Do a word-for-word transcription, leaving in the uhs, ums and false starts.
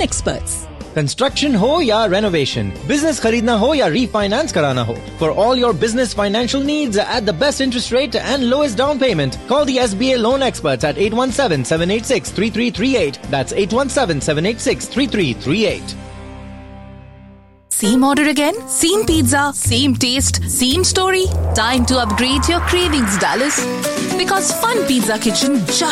loan experts. Construction हो या renovation, business खरीदना हो या refinance कराना हो. For all your business financial needs at the best interest rate and lowest down payment, call the S B A loan experts at eight one seven, seven eight six, three three three eight. That's eight one seven, seven eight six, three three three eight. Same order again? Same pizza? Same taste? Same story? Time to upgrade your cravings, Dallas. Because Fun Pizza Kitchen just